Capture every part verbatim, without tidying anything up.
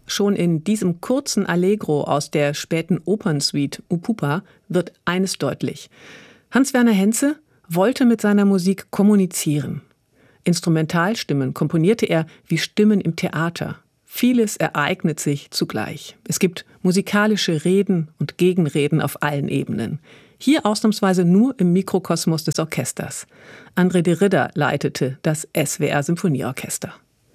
Schon in diesem kurzen Allegro aus der späten Opernsuite Upupa wird eines deutlich. Hans-Werner Henze wollte mit seiner Musik kommunizieren. Instrumentalstimmen komponierte er wie Stimmen im Theater. Vieles ereignet sich zugleich. Es gibt musikalische Reden und Gegenreden auf allen Ebenen. Hier ausnahmsweise nur im Mikrokosmos des Orchesters. André de Ridder leitete das S W R-Symphonieorchester.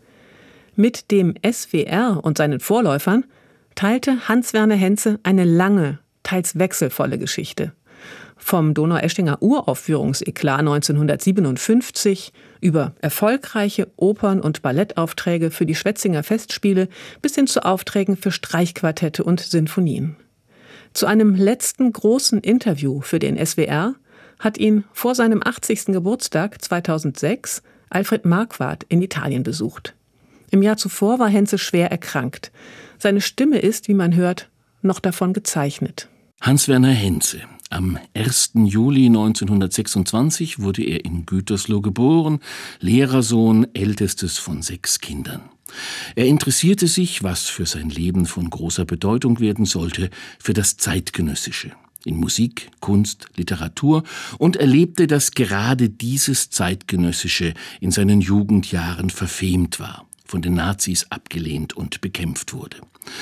Mit dem S W R und seinen Vorläufern teilte Hans-Werner Henze eine lange, teils wechselvolle Geschichte. Vom Donaueschinger Uraufführungseklat neunzehnhundertsiebenundfünfzig über erfolgreiche Opern- und Ballettaufträge für die Schwetzinger Festspiele bis hin zu Aufträgen für Streichquartette und Sinfonien. Zu einem letzten großen Interview für den S W R hat ihn vor seinem achtzigsten Geburtstag zweitausendsechs Alfred Marquardt in Italien besucht. Im Jahr zuvor war Henze schwer erkrankt. Seine Stimme ist, wie man hört, noch davon gezeichnet. Hans-Werner Henze. Am ersten Juli neunzehnhundertsechsundzwanzig wurde er in Gütersloh geboren, Lehrersohn, ältestes von sechs Kindern. Er interessierte sich, was für sein Leben von großer Bedeutung werden sollte, für das Zeitgenössische. In Musik, Kunst, Literatur und erlebte, dass gerade dieses Zeitgenössische in seinen Jugendjahren verfemt war, von den Nazis abgelehnt und bekämpft wurde.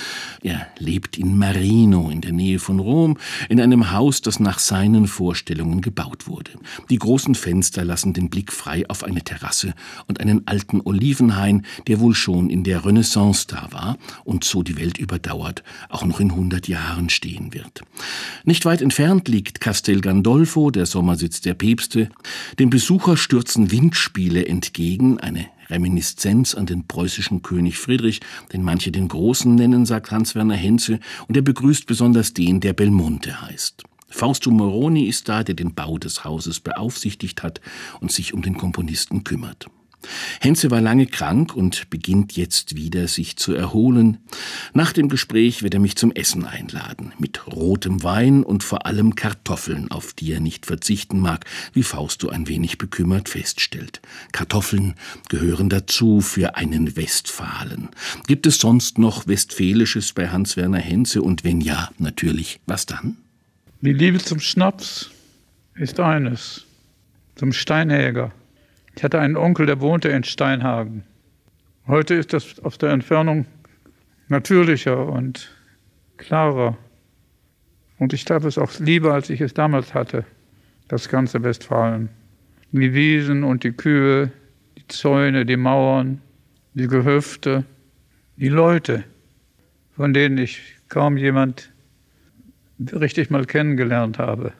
Er lebt in Marino in der Nähe von Rom, in einem Haus, das nach seinen Vorstellungen gebaut wurde. Die großen Fenster lassen den Blick frei auf eine Terrasse und einen alten Olivenhain, der wohl schon in der Renaissance da war und so die Welt überdauert, auch noch in hundert Jahren stehen wird. Nicht weit entfernt liegt Castel Gandolfo, der Sommersitz der Päpste. Dem Besucher stürzen Windspiele entgegen, eine Reminiszenz an den preußischen König Friedrich, den manche den Großen nennen, sagt Hans-Werner Henze, und er begrüßt besonders den, der Belmonte heißt. Fausto Moroni ist da, der den Bau des Hauses beaufsichtigt hat und sich um den Komponisten kümmert. Henze war lange krank und beginnt jetzt wieder, sich zu erholen. Nach dem Gespräch wird er mich zum Essen einladen, mit rotem Wein und vor allem Kartoffeln, auf die er nicht verzichten mag, wie Fausto ein wenig bekümmert feststellt. Kartoffeln gehören dazu für einen Westfalen. Gibt es sonst noch Westfälisches bei Hans-Werner Henze und wenn ja, natürlich, was dann? Die Liebe zum Schnaps ist eines, zum Steinhäger. Ich hatte einen Onkel, der wohnte in Steinhagen. Heute ist das aus der Entfernung natürlicher und klarer. Und ich habe es auch lieber, als ich es damals hatte, das ganze Westfalen. Die Wiesen und die Kühe, die Zäune, die Mauern, die Gehöfte, die Leute, von denen ich kaum jemand richtig mal kennengelernt habe.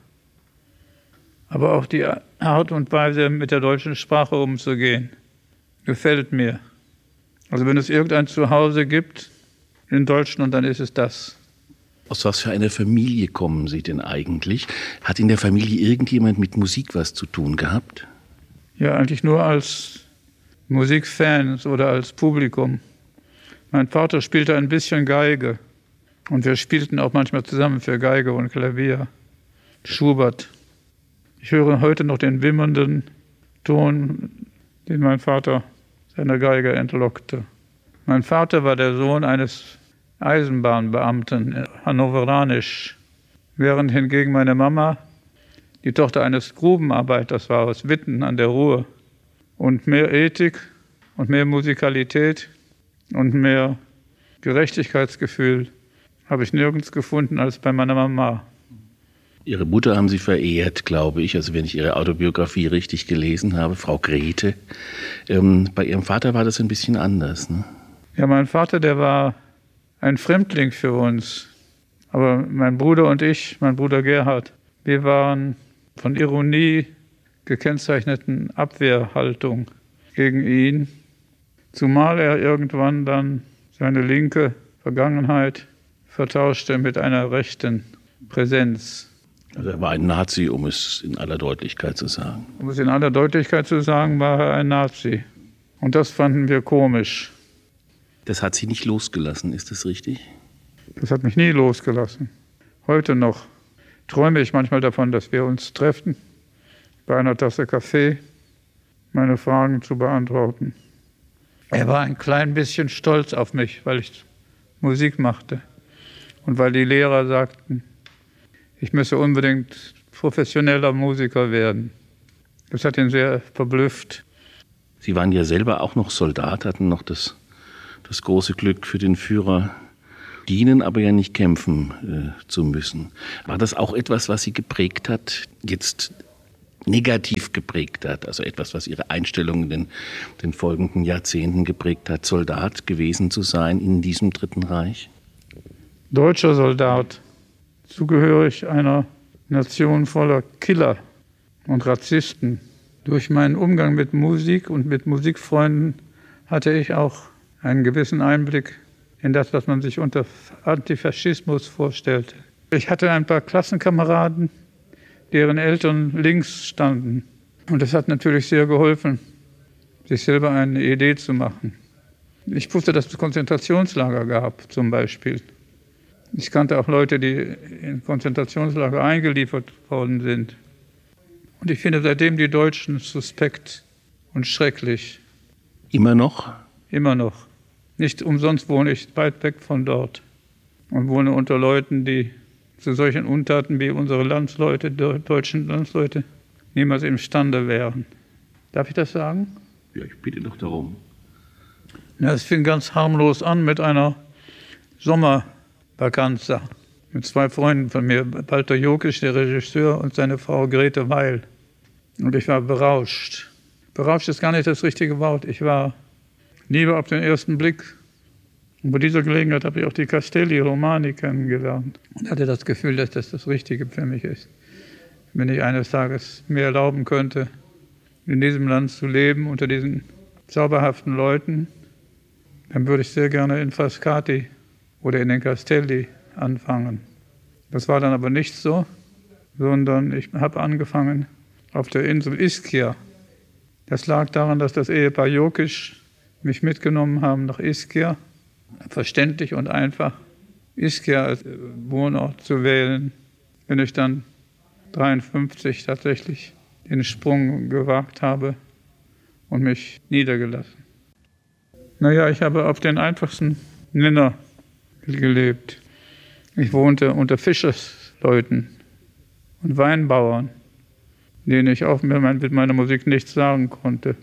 Aber auch die Art und Weise, mit der deutschen Sprache umzugehen, gefällt mir. Also wenn es irgendein Zuhause gibt in Deutschland, dann ist es das. Aus was für einer Familie kommen Sie denn eigentlich? Hat in der Familie irgendjemand mit Musik was zu tun gehabt? Ja, eigentlich nur als Musikfans oder als Publikum. Mein Vater spielte ein bisschen Geige und wir spielten auch manchmal zusammen für Geige und Klavier. Schubert. Ich höre heute noch den wimmernden Ton, den mein Vater seiner Geige entlockte. Mein Vater war der Sohn eines Eisenbahnbeamten, hannoveranisch, während hingegen meine Mama die Tochter eines Grubenarbeiters war aus Witten an der Ruhr. Und mehr Ethik und mehr Musikalität und mehr Gerechtigkeitsgefühl habe ich nirgends gefunden als bei meiner Mama. Ihre Mutter haben Sie verehrt, glaube ich, also wenn ich Ihre Autobiografie richtig gelesen habe, Frau Grete. Ähm, bei Ihrem Vater war das ein bisschen anders, ne? Ja, mein Vater, der war ein Fremdling für uns. Aber mein Bruder und ich, mein Bruder Gerhard, wir waren von Ironie gekennzeichneten Abwehrhaltung gegen ihn. Zumal er irgendwann dann seine linke Vergangenheit vertauschte mit einer rechten Präsenz. Also er war ein Nazi, um es in aller Deutlichkeit zu sagen. Um es in aller Deutlichkeit zu sagen, war er ein Nazi. Und das fanden wir komisch. Das hat Sie nicht losgelassen, ist das richtig? Das hat mich nie losgelassen. Heute noch träume ich manchmal davon, dass wir uns treffen, bei einer Tasse Kaffee, meine Fragen zu beantworten. Er war ein klein bisschen stolz auf mich, weil ich Musik machte. Und weil die Lehrer sagten, ich müsse unbedingt professioneller Musiker werden. Das hat ihn sehr verblüfft. Sie waren ja selber auch noch Soldat, hatten noch das, das große Glück, für den Führer dienen, aber ja nicht kämpfen äh, zu müssen. War das auch etwas, was Sie geprägt hat, jetzt negativ geprägt hat, also etwas, was Ihre Einstellung in den, den folgenden Jahrzehnten geprägt hat, Soldat gewesen zu sein in diesem Dritten Reich? Deutscher Soldat, zugehörig einer Nation voller Killer und Rassisten. Durch meinen Umgang mit Musik und mit Musikfreunden hatte ich auch einen gewissen Einblick in das, was man sich unter Antifaschismus vorstellte. Ich hatte ein paar Klassenkameraden, deren Eltern links standen. Und das hat natürlich sehr geholfen, sich selber eine Idee zu machen. Ich wusste, dass es Konzentrationslager gab, zum Beispiel. Ich kannte auch Leute, die in Konzentrationslager eingeliefert worden sind. Und ich finde seitdem die Deutschen suspekt und schrecklich. Immer noch? Immer noch. Nicht umsonst wohne ich weit weg von dort und wohne unter Leuten, die zu solchen Untaten wie unsere Landsleute, deutschen Landsleute, niemals imstande wären. Darf ich das sagen? Ja, ich bitte doch darum. Ja, es fing ganz harmlos an mit einer Sommervacanza mit zwei Freunden von mir, Walter Jokisch, der Regisseur, und seine Frau Grete Weil. Und ich war berauscht. Berauscht ist gar nicht das richtige Wort. Ich war Liebe auf den ersten Blick. Und bei dieser Gelegenheit habe ich auch die Castelli Romani kennengelernt und hatte das Gefühl, dass das das Richtige für mich ist. Wenn ich eines Tages mir erlauben könnte, in diesem Land zu leben, unter diesen zauberhaften Leuten, dann würde ich sehr gerne in Frascati oder in den Castelli anfangen. Das war dann aber nicht so, sondern ich habe angefangen auf der Insel Ischia. Das lag daran, dass das Ehepaar Jokisch mich mitgenommen haben nach Ischia. Verständlich und einfach, Ischia als Wohnort zu wählen. Wenn ich dann dreiundfünfzig tatsächlich den Sprung gewagt habe und mich niedergelassen. Naja, ich habe auf den einfachsten Nenner gelebt. Ich wohnte unter Fischersleuten und Weinbauern, denen ich auch mit meiner Musik nichts sagen konnte.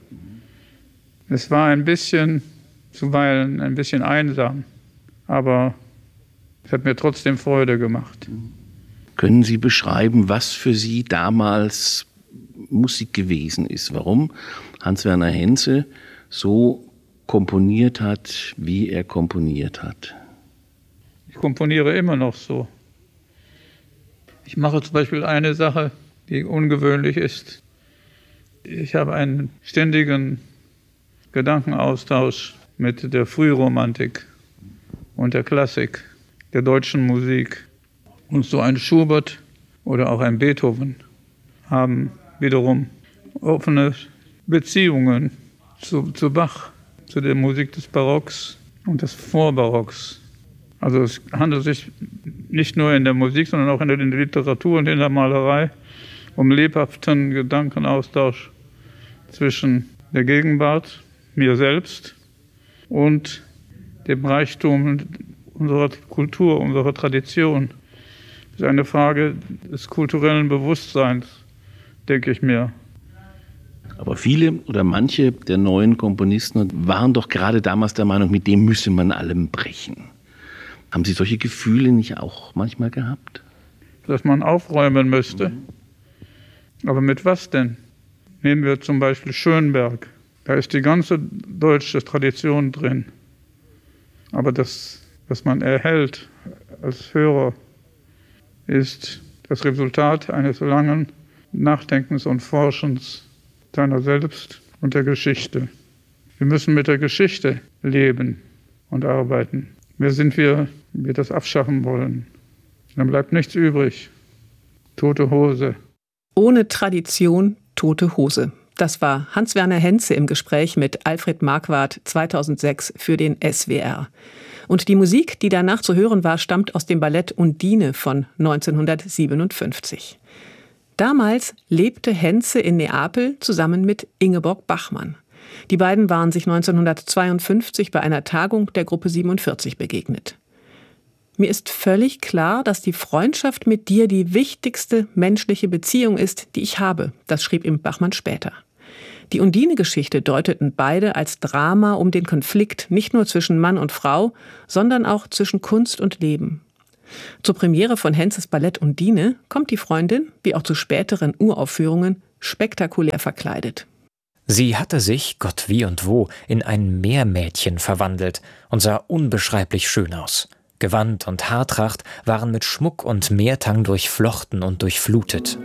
Es war ein bisschen, zuweilen ein bisschen einsam, aber es hat mir trotzdem Freude gemacht. Können Sie beschreiben, was für Sie damals Musik gewesen ist? Warum Hans-Werner Henze so komponiert hat, wie er komponiert hat? Ich komponiere immer noch so. Ich mache zum Beispiel eine Sache, die ungewöhnlich ist. Ich habe einen ständigen Gedankenaustausch mit der Frühromantik und der Klassik, der deutschen Musik. Und so ein Schubert oder auch ein Beethoven haben wiederum offene Beziehungen zu, zu Bach, zu der Musik des Barocks und des Vorbarocks. Also es handelt sich nicht nur in der Musik, sondern auch in der, in der Literatur und in der Malerei um lebhaften Gedankenaustausch zwischen der Gegenwart, mir selbst, und dem Reichtum unserer Kultur, unserer Tradition. Das ist eine Frage des kulturellen Bewusstseins, denke ich mir. Aber viele oder manche der neuen Komponisten waren doch gerade damals der Meinung, mit dem müsse man allem brechen. Haben Sie solche Gefühle nicht auch manchmal gehabt? Dass man aufräumen müsste. Mhm. Aber mit was denn? Nehmen wir zum Beispiel Schönberg. Da ist die ganze deutsche Tradition drin. Aber das, was man erhält als Hörer, ist das Resultat eines langen Nachdenkens und Forschens seiner selbst und der Geschichte. Wir müssen mit der Geschichte leben und arbeiten. Wer sind wir, wir das abschaffen wollen? Dann bleibt nichts übrig. Tote Hose. Ohne Tradition, tote Hose. Das war Hans-Werner Henze im Gespräch mit Alfred Marquardt zweitausendsechs für den S W R. Und die Musik, die danach zu hören war, stammt aus dem Ballett Undine von neunzehnhundertsiebenundfünfzig. Damals lebte Henze in Neapel zusammen mit Ingeborg Bachmann. Die beiden waren sich neunzehnhundertzweiundfünfzig bei einer Tagung der Gruppe siebenundvierzig begegnet. Mir ist völlig klar, dass die Freundschaft mit dir die wichtigste menschliche Beziehung ist, die ich habe. Das schrieb ihm Bachmann später. Die Undine-Geschichte deuteten beide als Drama um den Konflikt nicht nur zwischen Mann und Frau, sondern auch zwischen Kunst und Leben. Zur Premiere von Henzes Ballett Undine kommt die Freundin, wie auch zu späteren Uraufführungen, spektakulär verkleidet. Sie hatte sich, Gott wie und wo, in ein Meermädchen verwandelt und sah unbeschreiblich schön aus. Gewand und Haartracht waren mit Schmuck und Meertang durchflochten und durchflutet.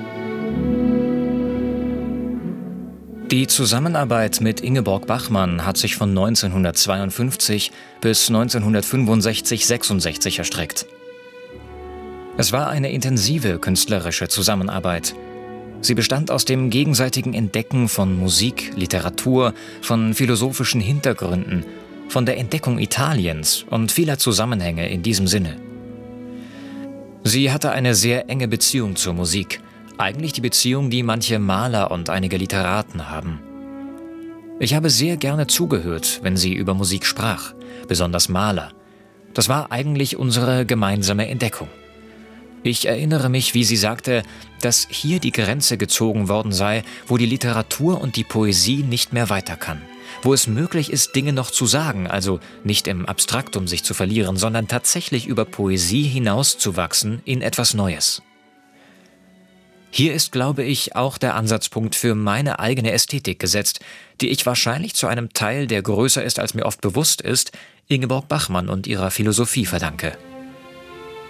Die Zusammenarbeit mit Ingeborg Bachmann hat sich von neunzehnhundertzweiundfünfzig bis neunzehnhundertfünfundsechzig sechsundsechzig erstreckt. Es war eine intensive künstlerische Zusammenarbeit. Sie bestand aus dem gegenseitigen Entdecken von Musik, Literatur, von philosophischen Hintergründen, von der Entdeckung Italiens und vieler Zusammenhänge in diesem Sinne. Sie hatte eine sehr enge Beziehung zur Musik, eigentlich die Beziehung, die manche Maler und einige Literaten haben. Ich habe sehr gerne zugehört, wenn sie über Musik sprach, besonders Maler. Das war eigentlich unsere gemeinsame Entdeckung. Ich erinnere mich, wie sie sagte, dass hier die Grenze gezogen worden sei, wo die Literatur und die Poesie nicht mehr weiter kann. Wo es möglich ist, Dinge noch zu sagen, also nicht im Abstraktum sich zu verlieren, sondern tatsächlich über Poesie hinauszuwachsen in etwas Neues. Hier ist, glaube ich, auch der Ansatzpunkt für meine eigene Ästhetik gesetzt, die ich wahrscheinlich zu einem Teil, der größer ist, als mir oft bewusst ist, Ingeborg Bachmann und ihrer Philosophie verdanke.